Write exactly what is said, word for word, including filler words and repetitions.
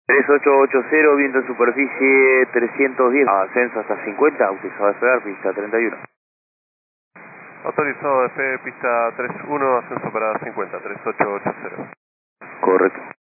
tres ocho ocho cero, viento en superficie trescientos diez, ascenso hasta cincuenta, autorizado a despegar, pista treinta y uno. Autorizado a despegue, pista treinta y uno, ascenso para cincuenta, tres ocho ocho cero. Correcto.